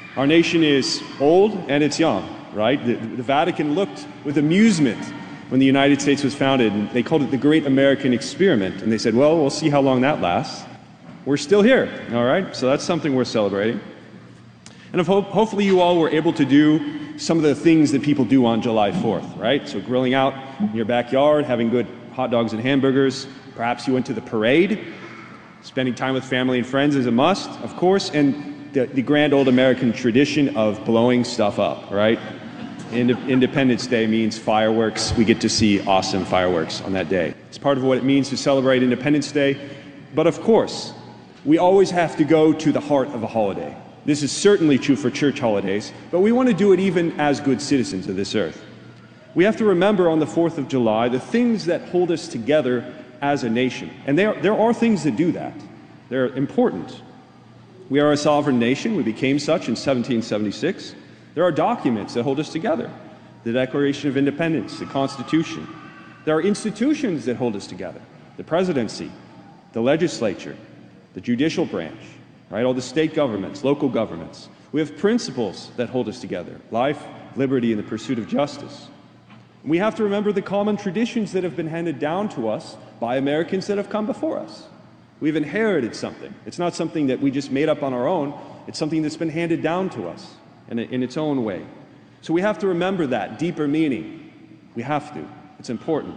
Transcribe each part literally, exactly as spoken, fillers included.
Our nation is old and it's young, right? The, the Vatican looked with amusement when the United States was founded, and they called it the Great American Experiment. And they said, well, we'll see how long that lasts. We're still here, all right? So that's something we're celebrating. And ho hopefully you all were able to do some of the things that people do on July fourth, right? So grilling out in your backyard, having good hot dogs and hamburgers. Perhaps you went to the parade. Spending time with family and friends is a must, of course. And the, the grand old American tradition of blowing stuff up, right? Ind Independence Day means fireworks. We get to see awesome fireworks on that day. It's part of what it means to celebrate Independence Day. But of course, we always have to go to the heart of a holiday. This is certainly true for church holidays, but we want to do it even as good citizens of this earth. We have to remember on the fourth of July the things that hold us together as a nation. And there, there are things that do that. They're important. We are a sovereign nation. We became such in seventeen seventy-six. There are documents that hold us together. The Declaration of Independence, the Constitution. There are institutions that hold us together. The presidency, the legislature, the judicial branch, right? All the state governments, local governments. We have principles that hold us together. Life, liberty, and the pursuit of justice. We have to remember the common traditions that have been handed down to us by Americans that have come before us. We've inherited something. It's not something that we just made up on our own. It's something that's been handed down to us in, a, in its own way. So we have to remember that deeper meaning. We have to. It's important.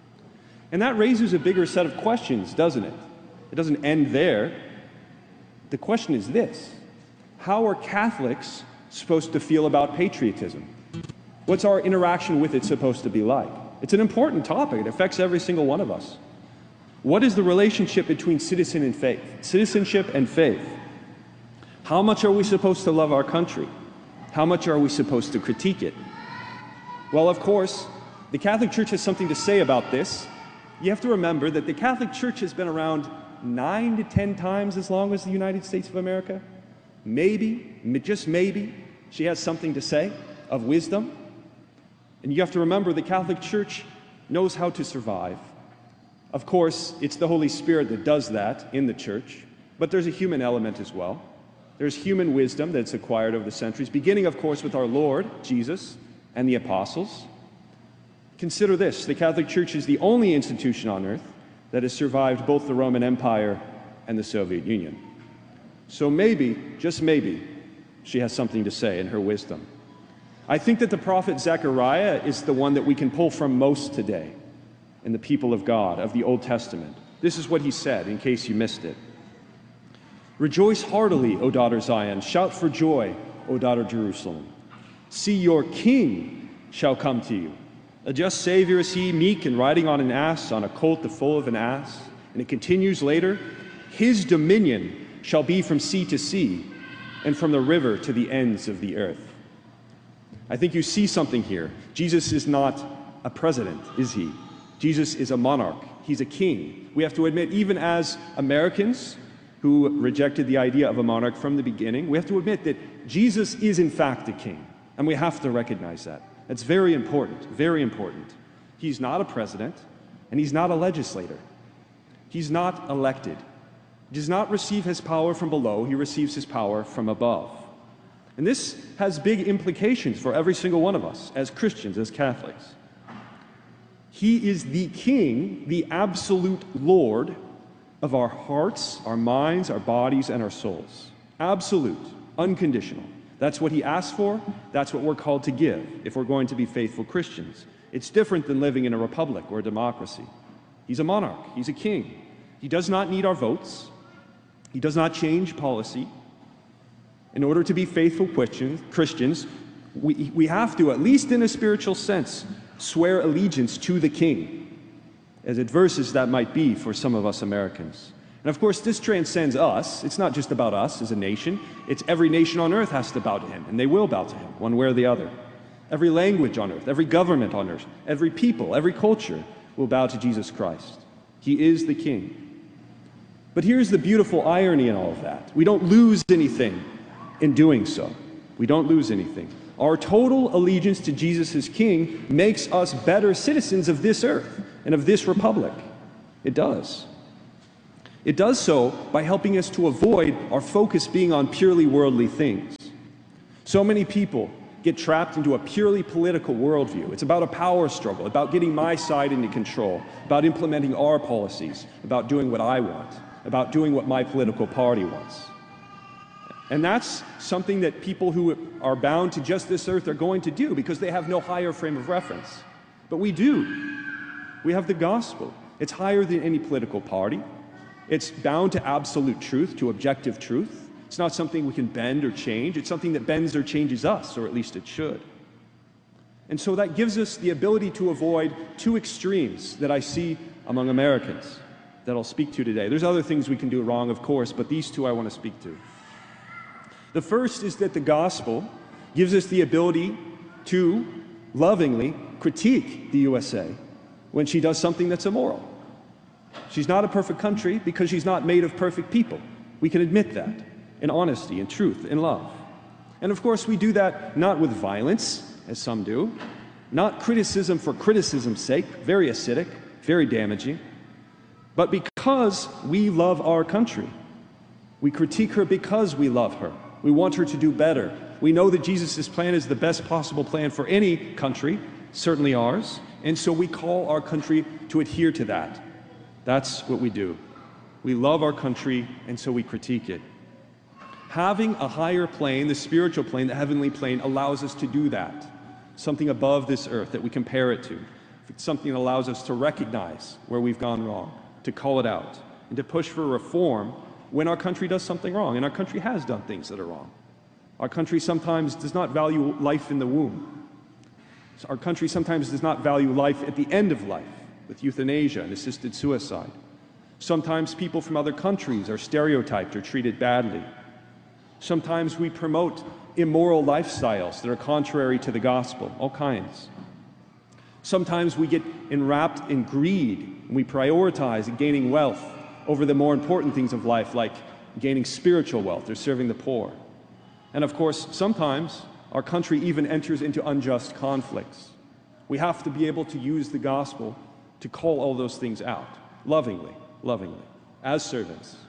And that raises a bigger set of questions, doesn't it? It doesn't end there. The question is this: how are Catholics supposed to feel about patriotism? What's our interaction with it supposed to be like? It's an important topic. It affects every single one of us. What is the relationship between citizen and faith? Citizenship and faith. How much are we supposed to love our country? How much are we supposed to critique it? Well, of course, the Catholic Church has something to say about this. You have to remember that the Catholic Church has been around nine to ten times as long as the United States of America. Maybe, just maybe, she has something to say of wisdom. And you have to remember the Catholic Church knows how to survive. Of course, it's the Holy Spirit that does that in the Church, but there's a human element as well. There's human wisdom that's acquired over the centuries, beginning, of course, with our Lord, Jesus, and the apostles. Consider this: the Catholic Church is the only institution on earth that has survived both the Roman Empire and the Soviet Union. So maybe, just maybe, she has something to say in her wisdom. I think that the prophet Zechariah is the one that we can pull from most today in the people of God, of the Old Testament. This is what he said, in case you missed it. Rejoice heartily, O daughter Zion. Shout for joy, O daughter Jerusalem. See, your king shall come to you. A just Savior is he, meek and riding on an ass, on a colt the foal of an ass. And it continues later, his dominion shall be from sea to sea, and from the river to the ends of the earth. I think you see something here. Jesus is not a president, is he? Jesus is a monarch. He's a king. We have to admit, even as Americans who rejected the idea of a monarch from the beginning, we have to admit that Jesus is in fact a king, and we have to recognize that. That's very important, very important. He's not a president, and he's not a legislator. He's not elected. He does not receive his power from below, he receives his power from above. And this has big implications for every single one of us as Christians, as Catholics. He is the King, the absolute Lord of our hearts, our minds, our bodies, and our souls. Absolute, unconditional. That's what he asks for. That's what we're called to give if we're going to be faithful Christians. It's different than living in a republic or a democracy. He's a monarch. He's a king. He does not need our votes. He does not change policy. In order to be faithful Christians, we, we have to, at least in a spiritual sense, swear allegiance to the king, as adverse as that might be for some of us Americans. And of course, this transcends us. It's not just about us as a nation. It's every nation on earth has to bow to him, and they will bow to him, one way or the other. Every language on earth, every government on earth, every people, every culture will bow to Jesus Christ. He is the king. But here's the beautiful irony in all of that. We don't lose anything in doing so. We don't lose anything. Our total allegiance to Jesus as King makes us better citizens of this earth and of this republic. It does. It does so by helping us to avoid our focus being on purely worldly things. So many people get trapped into a purely political worldview. It's about a power struggle, about getting my side into control, about implementing our policies, about doing what I want, about doing what my political party wants. And that's something that people who are bound to just this earth are going to do because they have no higher frame of reference. But we do. We have the gospel. It's higher than any political party. It's bound to absolute truth, to objective truth. It's not something we can bend or change. It's something that bends or changes us, or at least it should. And so that gives us the ability to avoid two extremes that I see among Americans that I'll speak to today. There's other things we can do wrong, of course, but these two I want to speak to. The first is that the gospel gives us the ability to lovingly critique the U S A when she does something that's immoral. She's not a perfect country because she's not made of perfect people. We can admit that in honesty, in truth, in love. And of course, we do that not with violence, as some do, not criticism for criticism's sake, very acidic, very damaging, but because we love our country. We critique her because we love her. We want her to do better. We know that Jesus' plan is the best possible plan for any country, certainly ours, and so we call our country to adhere to that. That's what we do. We love our country, and so we critique it. Having a higher plane, the spiritual plane, the heavenly plane, allows us to do that. Something above this earth that we compare it to. It's something that allows us to recognize where we've gone wrong, to call it out, and to push for reform when our country does something wrong, and our country has done things that are wrong. Our country sometimes does not value life in the womb. Our country sometimes does not value life at the end of life, with euthanasia and assisted suicide. Sometimes people from other countries are stereotyped or treated badly. Sometimes we promote immoral lifestyles that are contrary to the gospel, all kinds. Sometimes we get enwrapped in greed, and we prioritize gaining wealth over the more important things of life, like gaining spiritual wealth or serving the poor. And of course, sometimes our country even enters into unjust conflicts. We have to be able to use the gospel to call all those things out, lovingly, lovingly, as servants.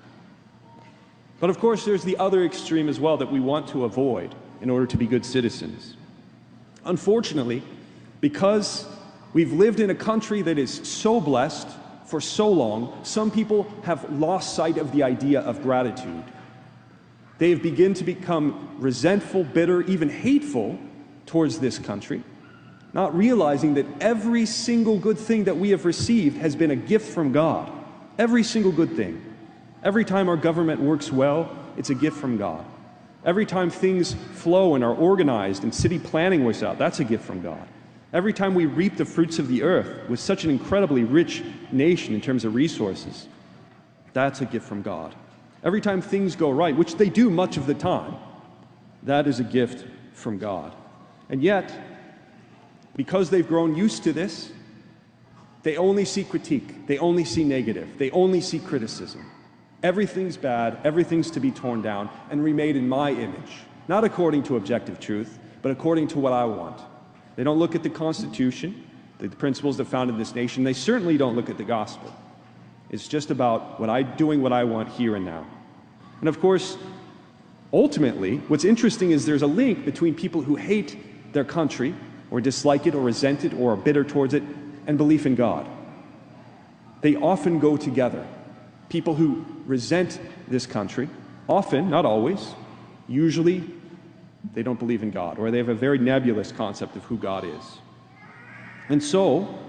But of course, there's the other extreme as well that we want to avoid in order to be good citizens. Unfortunately, because we've lived in a country that is so blessed for so long, some people have lost sight of the idea of gratitude. They have begun to become resentful, bitter, even hateful towards this country, not realizing that every single good thing that we have received has been a gift from God. Every single good thing. Every time our government works well, it's a gift from God. Every time things flow and are organized and city planning works out, that's a gift from God. Every time we reap the fruits of the earth with such an incredibly rich nation in terms of resources, that's a gift from God. Every time things go right, which they do much of the time, that is a gift from God. And yet, because they've grown used to this, they only see critique, they only see negative, they only see criticism. Everything's bad, everything's to be torn down and remade in my image, not according to objective truth, but according to what I want. They don't look at the Constitution, the principles that founded this nation. They certainly don't look at the gospel. It's just about what I, doing what I want here and now. And of course, ultimately, what's interesting is there's a link between people who hate their country, or dislike it, or resent it, or are bitter towards it, and belief in God. They often go together. People who resent this country, often, not always, usually they don't believe in God, or they have a very nebulous concept of who God is. And so,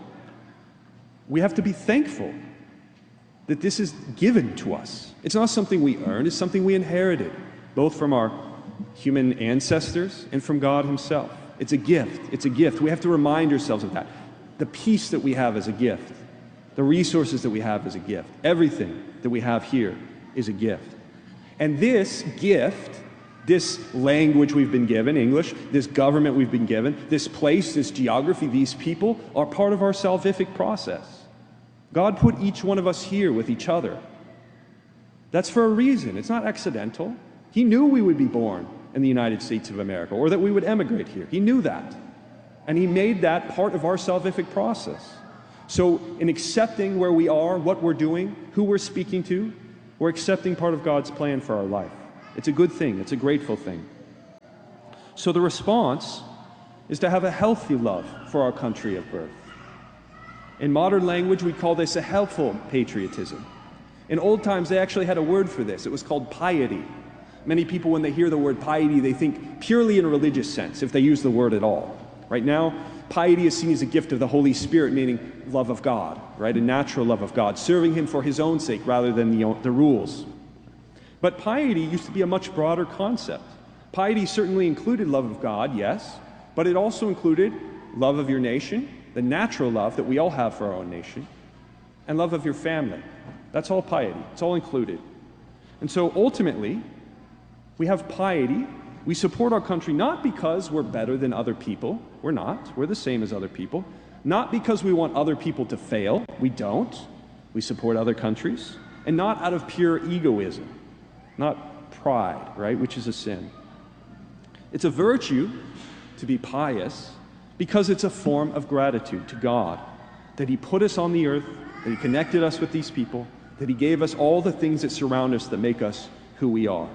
we have to be thankful that this is given to us. It's not something we earned, it's something we inherited, both from our human ancestors and from God himself. It's a gift, it's a gift. We have to remind ourselves of that. The peace that we have is a gift. The resources that we have is a gift. Everything that we have here is a gift. And this gift, this language we've been given, English, this government we've been given, this place, this geography, these people are part of our salvific process. God put each one of us here with each other. That's for a reason. It's not accidental. He knew we would be born in the United States of America, or that we would emigrate here. He knew that. And he made that part of our salvific process. So in accepting where we are, what we're doing, who we're speaking to, we're accepting part of God's plan for our life. It's a good thing. It's a grateful thing. So the response is to have a healthy love for our country of birth. In modern language, we call this a helpful patriotism. In old times, they actually had a word for this. It was called piety. Many people, when they hear the word piety, they think purely in a religious sense, if they use the word at all. Right now, piety is seen as a gift of the Holy Spirit, meaning love of God, right? A natural love of God, serving Him for His own sake rather than the, the rules. But piety used to be a much broader concept. Piety certainly included love of God, yes, but it also included love of your nation, the natural love that we all have for our own nation, and love of your family. That's all piety. It's all included. And so ultimately, we have piety. We support our country not because we're better than other people. We're not. We're the same as other people. Not because we want other people to fail. We don't. We support other countries. And not out of pure egoism. Not pride, right, which is a sin. It's a virtue to be pious because it's a form of gratitude to God that He put us on the earth, that He connected us with these people, that He gave us all the things that surround us that make us who we are.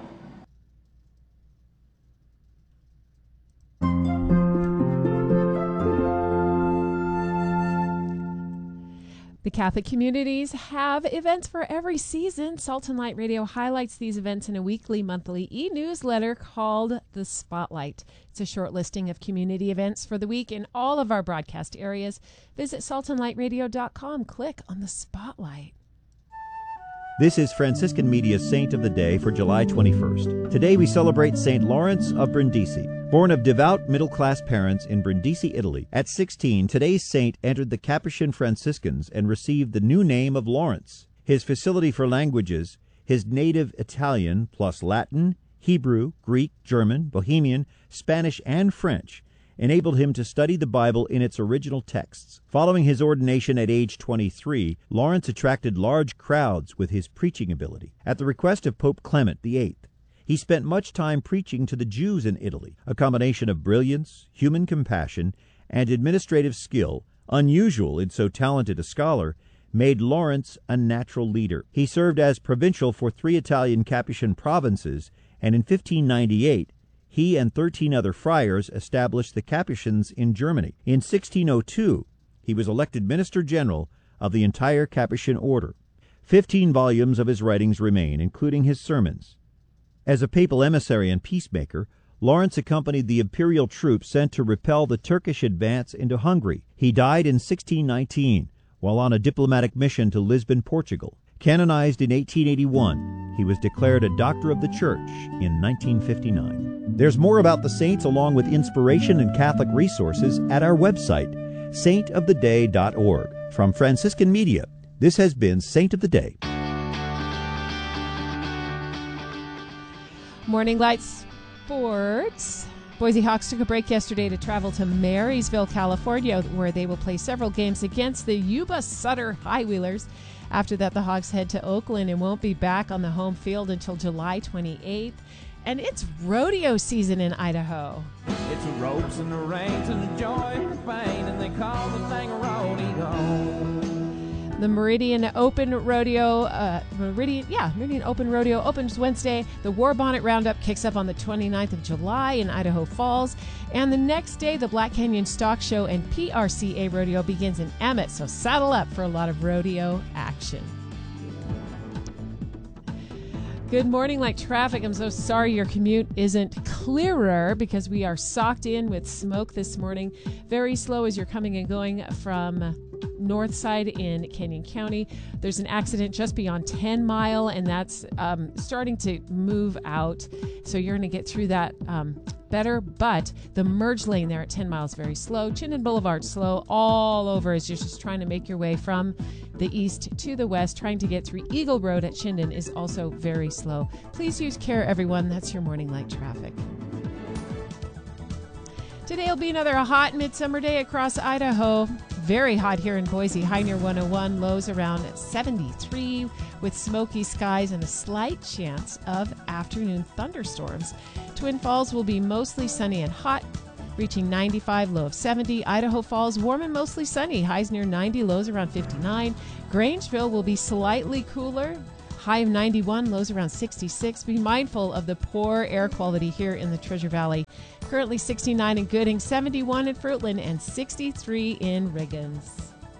The Catholic communities have events for every season. Salt and Light Radio highlights these events in a weekly, monthly e-newsletter called The Spotlight. It's a short listing of community events for the week in all of our broadcast areas. Visit salt and light radio dot com. Click on the Spotlight. This is Franciscan Media's Saint of the Day for July twenty-first. Today we celebrate Saint Lawrence of Brindisi. Born of devout middle-class parents in Brindisi, Italy, at sixteen, today's saint entered the Capuchin Franciscans and received the new name of Lawrence. His facility for languages, his native Italian plus Latin, Hebrew, Greek, German, Bohemian, Spanish, and French, enabled him to study the Bible in its original texts. Following his ordination at age twenty-three, Lawrence attracted large crowds with his preaching ability. At the request of Pope Clement the Eighth, he spent much time preaching to the Jews in Italy. A combination of brilliance, human compassion, and administrative skill, unusual in so talented a scholar, made Lawrence a natural leader. He served as provincial for three Italian Capuchin provinces, and in fifteen ninety-eight, he and thirteen other friars established the Capuchins in Germany. In sixteen oh two, he was elected Minister General of the entire Capuchin order. Fifteen volumes of his writings remain, including his sermons. As a papal emissary and peacemaker, Lawrence accompanied the imperial troops sent to repel the Turkish advance into Hungary. He died in sixteen nineteen while on a diplomatic mission to Lisbon, Portugal. Canonized in eighteen eighty-one, he was declared a Doctor of the Church in nineteen fifty-nine. There's more about the saints along with inspiration and Catholic resources at our website, saint of the day dot org. From Franciscan Media, this has been Saint of the Day. Morning Light Sports. Boise Hawks took a break yesterday to travel to Marysville, California, where they will play several games against the Yuba Sutter High Wheelers. After that, the Hawks head to Oakland and won't be back on the home field until July twenty-eighth. And it's rodeo season in Idaho. It's the ropes and the reins and the joy and the pain, and they call the thing a rodeo. The Meridian Open Rodeo, uh, Meridian, yeah, Meridian Open Rodeo opens Wednesday. The War Bonnet Roundup kicks up on the twenty-ninth of July in Idaho Falls. And the next day, the Black Canyon Stock Show and P R C A Rodeo begins in Emmett. So saddle up for a lot of rodeo action. Good morning, like traffic. I'm so sorry your commute isn't clearer because we are socked in with smoke this morning. Very slow as you're coming and going from north side in Canyon County. There's an accident just beyond ten mile, and that's um, starting to move out. So you're going to get through that um, better, but the merge lane there at ten miles very slow. Chinden Boulevard slow all over as you're just trying to make your way from the east to the west. Trying to get through Eagle Road at Chinden is also very slow. Please use care, everyone. That's your morning light traffic. Today will be another hot midsummer day across Idaho. Very hot here in Boise, high near one oh one, lows around seventy-three with smoky skies and a slight chance of afternoon thunderstorms. Twin Falls will be mostly sunny and hot, reaching ninety-five, low of seventy. Idaho Falls, warm and mostly sunny, highs near ninety, lows around fifty-nine. Grangeville will be slightly cooler, high of ninety-one, lows around sixty-six. Be mindful of the poor air quality here in the Treasure Valley. Currently sixty-nine in Gooding, seventy-one in Fruitland, and sixty-three in Riggins.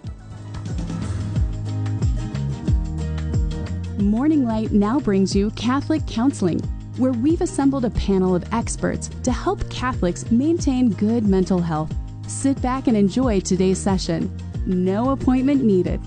Morning Light now brings you Catholic Counseling, where we've assembled a panel of experts to help Catholics maintain good mental health. Sit back and enjoy today's session. No appointment needed.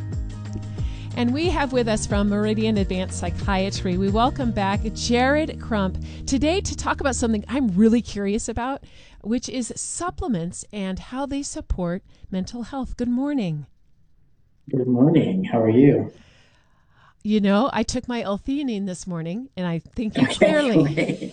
And we have with us from Meridian Advanced Psychiatry, we welcome back Jared Crump today to talk about something I'm really curious about, which is supplements and how they support mental health. Good morning. Good morning. How are you? You know, I took my L-theanine this morning, and I think you clearly.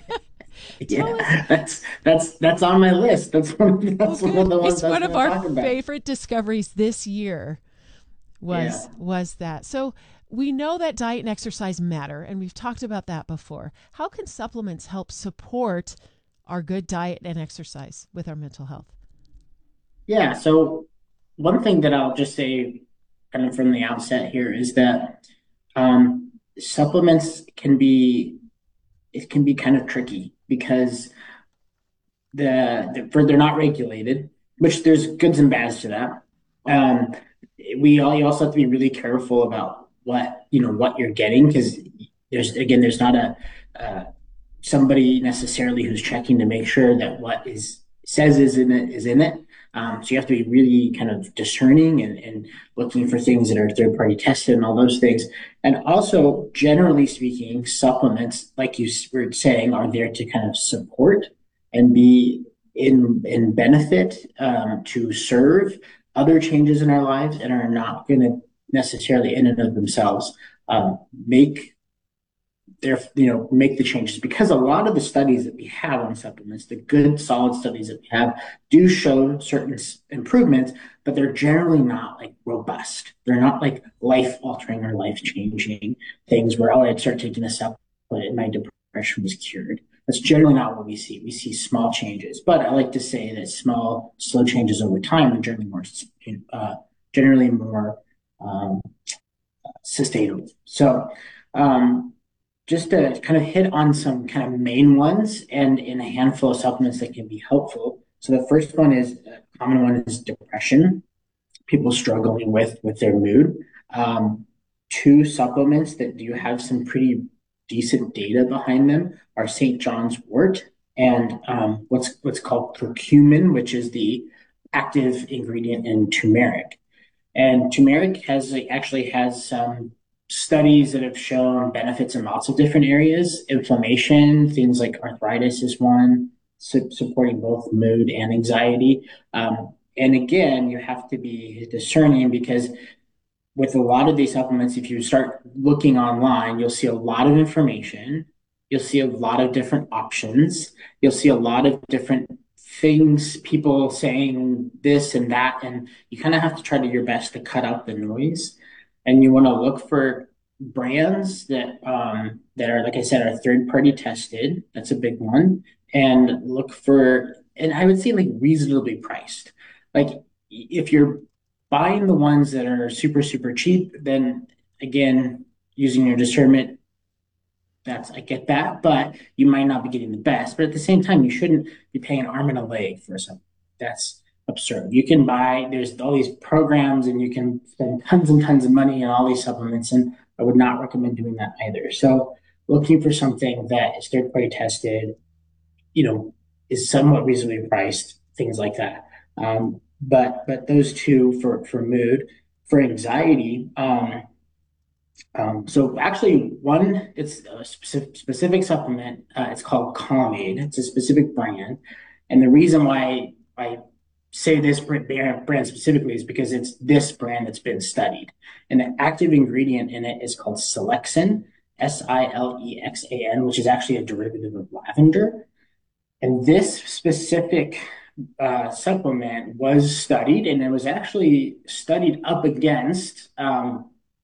Yeah, that's that's that's on my list. That's one. That's oh, one of the ones. It's I was one of gonna our talk about. favorite discoveries this year. Was Yeah. was that so? We know that diet and exercise matter, and we've talked about that before. How can supplements help support our good diet and exercise with our mental health? Yeah. So one thing that I'll just say, kind of from the outset here, is that um, supplements can be it can be kind of tricky because the, the for they're not regulated, which there's goods and bads to that. Um, we all you also have to be really careful about what you know what you're getting, because there's again there's not a uh, somebody necessarily who's checking to make sure that what is says is in it is in it. Um, so you have to be really kind of discerning and, and looking for things that are third party tested and all those things. And also, generally speaking, supplements, like you were saying, are there to kind of support and be in in benefit um, to serve other changes in our lives, and are not going to necessarily in and of themselves um, make their, you know, make the changes. Because a lot of the studies that we have on supplements, the good solid studies that we have, do show certain improvements, but they're generally not like robust. They're not like life altering or life changing things where, oh, I'd start taking this supplement and my depression was cured. That's generally not what we see. We see small changes, but I like to say that small, slow changes over time are generally more, uh, generally more um, sustainable. So, um, just to kind of hit on some kind of main ones and in a handful of supplements that can be helpful. So the first one is a common one is depression. People struggling with with their mood. Um, two supplements that do have some pretty decent data behind them are Saint John's wort and um, what's what's called curcumin, which is the active ingredient in turmeric. And turmeric has actually has some studies that have shown benefits in lots of different areas. Inflammation, things like arthritis is one, su- supporting both mood and anxiety. Um, and again, you have to be discerning, because with a lot of these supplements, if you start looking online, you'll see a lot of information. You'll see a lot of different options. You'll see a lot of different things, people saying this and that, and you kind of have to try to your best to cut out the noise. And you want to look for brands that um, that are, like I said, are third party tested. That's a big one. And look for, and I would say like reasonably priced. Like if you're buying the ones that are super, super cheap, then again, using your discernment, that's, I get that, but you might not be getting the best. But at the same time, you shouldn't be paying an arm and a leg for something. That's absurd. You can buy, there's all these programs and you can spend tons and tons of money on all these supplements, and I would not recommend doing that either. So looking for something that is third party tested, you know, is somewhat reasonably priced, things like that. Um, but but those two for, for mood. For anxiety, um, um, so actually one, it's a specific, specific supplement. Uh, it's called Calmade. It's a specific brand. And the reason why I say this brand specifically is because it's this brand that's been studied. And the active ingredient in it is called Silexan, S I L E X A N, which is actually a derivative of lavender. And this specific uh, supplement was studied, and it was actually studied up against um,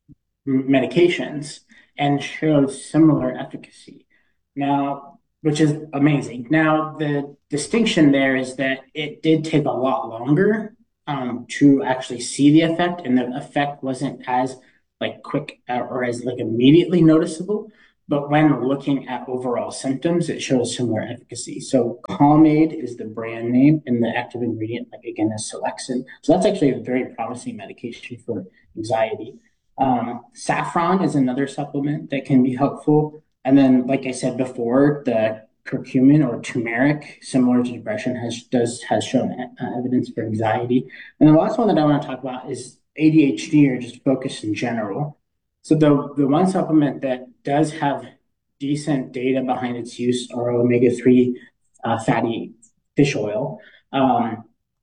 medications and showed similar efficacy. Now, which is amazing. Now, the distinction there is that it did take a lot longer um, to actually see the effect, and the effect wasn't as like quick uh, or as like immediately noticeable. But when looking at overall symptoms, it shows similar efficacy. So Calmade is the brand name, and the active ingredient, like again, is Selexin. So that's actually a very promising medication for anxiety. Um, saffron is another supplement that can be helpful. And then, like I said before, the curcumin or turmeric, similar to depression, has does has shown uh, evidence for anxiety. And the last one that I want to talk about is A D H D, or just focus in general. So the the one supplement that does have decent data behind its use are omega three uh, fatty fish oil. Um,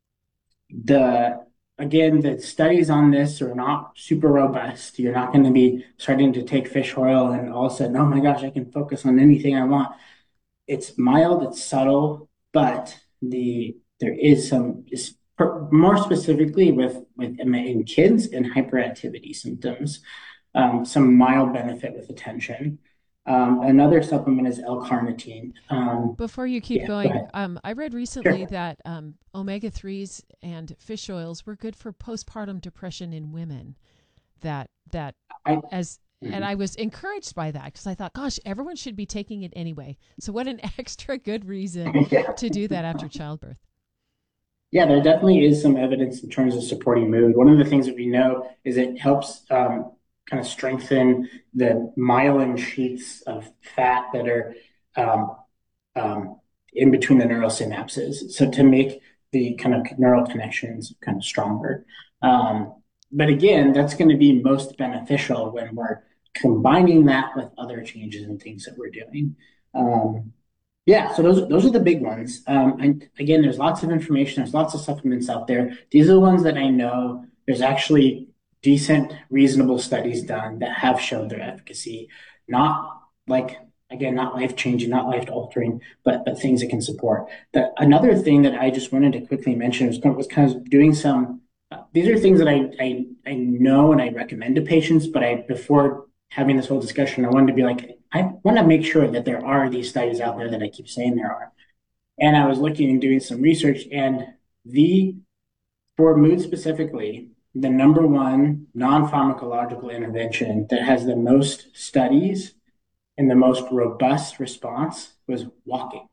the again, the studies on this are not super robust. You're not going to be starting to take fish oil and all of a sudden, oh my gosh, I can focus on anything I want. It's mild, it's subtle, but the there is some more specifically with with in kids and hyperactivity symptoms. Um, some mild benefit with attention. Um, another supplement is L-carnitine. Um, Before you keep yeah, going, go um, I read recently Sure. that um, omega threes and fish oils were good for postpartum depression in women. That that I, as Mhm. and I was encouraged by that because I thought, gosh, everyone should be taking it anyway. So what an extra good reason yeah. to do that after childbirth. Yeah, there definitely is some evidence in terms of supporting mood. One of the things that we know is it helps um, kind of strengthen the myelin sheaths of fat that are um, um, in between the neural synapses. So to make the kind of neural connections kind of stronger. Um, but again, that's going to be most beneficial when we're combining that with other changes and things that we're doing. Um, yeah, so those those are the big ones. Um, and again, there's lots of information. There's lots of supplements out there. These are the ones that I know there's actually decent, reasonable studies done that have shown their efficacy. Not like again, not life changing, not life altering, but but things that can support. The, another thing that I just wanted to quickly mention was, was kind of doing some. Uh, these are things that I, I I know and I recommend to patients, but I before having this whole discussion, I wanted to be like, I want to make sure that there are these studies out there that I keep saying there are. And I was looking and doing some research, and the for mood specifically, the number one non-pharmacological intervention that has the most studies and the most robust response was walking.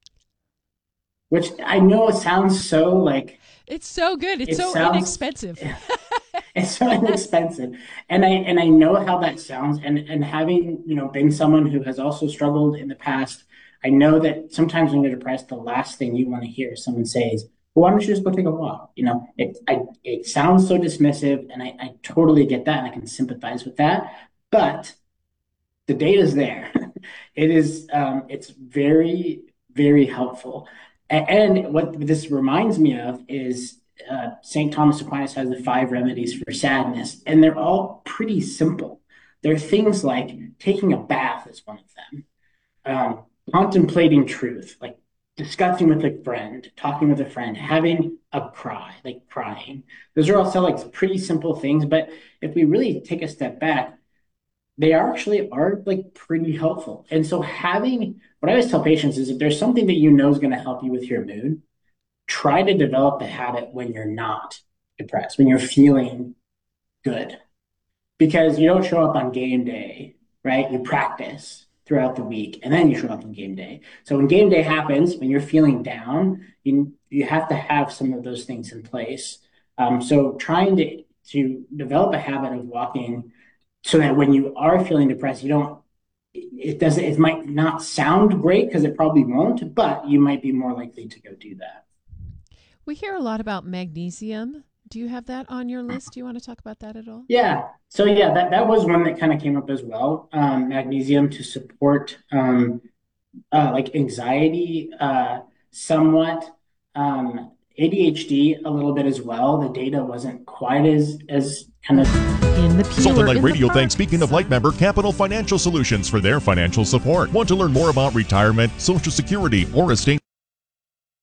Which I know it sounds so like It's so good. It's it so sounds, inexpensive. It's so inexpensive. And I and I know how that sounds. And and having, you know, been someone who has also struggled in the past, I know that sometimes when you're depressed, the last thing you want to hear someone say is, well, why don't you just go take a walk? You know, it I it sounds so dismissive, and I, I totally get that, and I can sympathize with that. But the data's there. It is um, it's very, very helpful. And what this reminds me of is uh, Saint Thomas Aquinas has the five remedies for sadness, and they're all pretty simple. They're things like taking a bath is one of them, um, contemplating truth, like discussing with a friend, talking with a friend, having a cry, like crying. Those are also like pretty simple things, but if we really take a step back, they actually are like pretty helpful. And so having, what I always tell patients is if there's something that you know is going to help you with your mood, try to develop the habit when you're not depressed, when you're feeling good. Because you don't show up on game day, right? You practice throughout the week and then you show up on game day. So when game day happens, when you're feeling down, you, you have to have some of those things in place. Um, so trying to, to develop a habit of walking so that when you are feeling depressed, you don't, it doesn't, it might not sound great because it probably won't, but you might be more likely to go do that. We hear a lot about magnesium. Do you have that on your list? Do you want to talk about that at all? Yeah. So yeah, that, that was one that kind of came up as well. Um, magnesium to support um, uh, like anxiety uh, somewhat. Um, A D H D a little bit as well. The data wasn't quite as as kind of in the pure, Sultan Light in Radio the thanks Speaking of Light member Capital Financial Solutions for their financial support. Want to learn more about retirement, Social Security, or estate